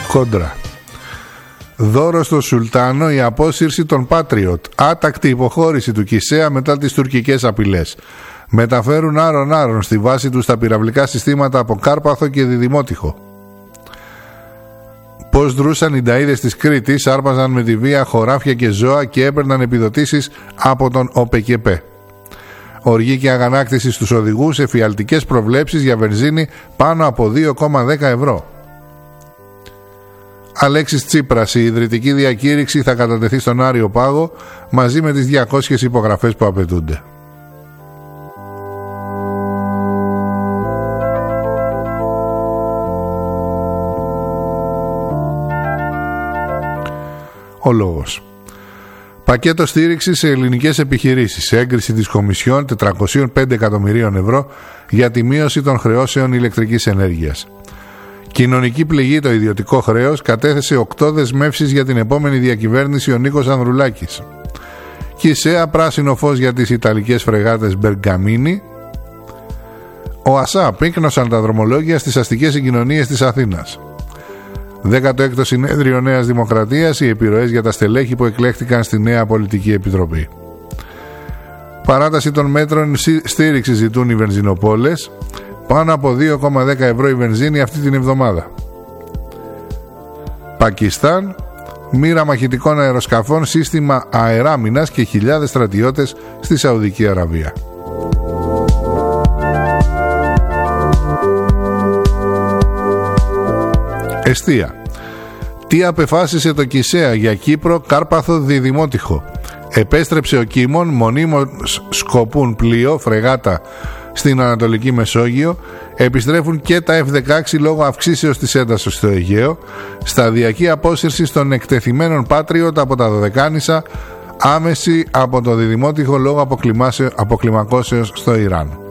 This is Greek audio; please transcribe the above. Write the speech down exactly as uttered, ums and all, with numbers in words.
Χόντρα. Δώρο στο Σουλτάνο η απόσυρση των Patriot. Άτακτη υποχώρηση του Κισέα μετά τις τουρκικές απειλές. Μεταφέρουν άρον-άρον στη βάση τους τα πυραυλικά συστήματα από Κάρπαθο και Διδημότυχο. Πώς δρούσαν οι νταΐδες της Κρήτης, άρπαζαν με τη βία χωράφια και ζώα και έπαιρναν επιδοτήσεις από τον ΟΠΕΚΕΠΕ. Οργή και αγανάκτηση στους οδηγούς, εφιαλτικές προβλέψεις για βενζίνη πάνω από δύο κόμμα δέκα ευρώ. Αλέξης Τσίπρας, η ιδρυτική διακήρυξη θα κατατεθεί στον Άριο Πάγο μαζί με τις διακόσιες υπογραφές που απαιτούνται. Ο λόγος. Πακέτο στήριξη σε ελληνικές επιχειρήσεις. Έγκριση της Κομισιόν τετρακόσια πέντε εκατομμυρίων ευρώ για τη μείωση των χρεώσεων ηλεκτρικής ενέργειας. Κοινωνική πληγή το ιδιωτικό χρέος. Κατέθεσε οκτώ δεσμεύσεις για την επόμενη διακυβέρνηση ο Νίκος Ανδρουλάκης. Κισέα πράσινο φως για τις Ιταλικές φρεγάτες Μπεργκαμίνι. Ο ΑΣΑ πύκνωσαν τα δρομολόγια στις αστικές συγκοινωνίες της Αθήνας. δέκατο έκτο Συνέδριο Νέας Δημοκρατίας, οι επιρροές για τα στελέχη που εκλέχθηκαν στη νέα πολιτική επιτροπή. Παράταση των μέτρων στήριξη ζητούν οι βενζινοπόλες. Πάνω από δύο κόμμα δέκα ευρώ η βενζίνη αυτή την εβδομάδα. Πακιστάν, μοίρα μαχητικών αεροσκαφών, σύστημα αεράμινας και χιλιάδες στρατιώτες στη Σαουδική Αραβία. Εστία. Τι απεφάσισε το Κισέα για Κύπρο, Κάρπαθο, Διδημότυχο. Επέστρεψε ο Κίμων, μονίμως σκοπούν πλοίο, φρεγάτα στην Ανατολική Μεσόγειο. Επιστρέφουν και τα εφ δεκαέξι λόγω αυξήσεως της έντασης στο Αιγαίο. Σταδιακή απόσυρση των εκτεθειμένων Patriot από τα Δωδεκάνησα. Άμεση από το Διδημότυχο λόγω αποκλιμακώσεως στο Ιράν.